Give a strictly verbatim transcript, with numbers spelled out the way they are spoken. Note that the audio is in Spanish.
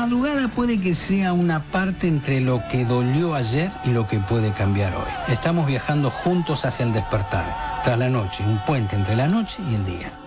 madrugada puede que sea una parte entre lo que dolió ayer y lo que puede cambiar hoy. Estamos viajando juntos hacia el despertar, tras la noche, un puente entre la noche y el día.